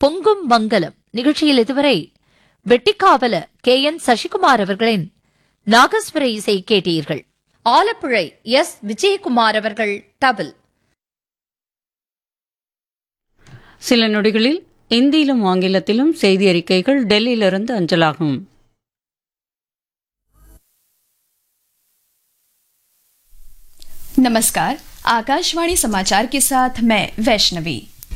பொங்கும் மங்கலம் நிகழ்ச்சியில் இதுவரை வெட்டிக்காவல KN சசிகுமார் அவர்களின் நாகஸ்வர இசை கேட்டீர்கள். ஆலப்புழை எஸ் விஜயகுமார் அவர்கள் தவில். சில நொடிகளில் இந்தியிலும் ஆங்கிலத்திலும் செய்தி அறிக்கைகள் டெல்லியிலிருந்து அஞ்சலாகும். नमस्कार, आकाशवाणी समाचार के साथ मैं वैष्णवी।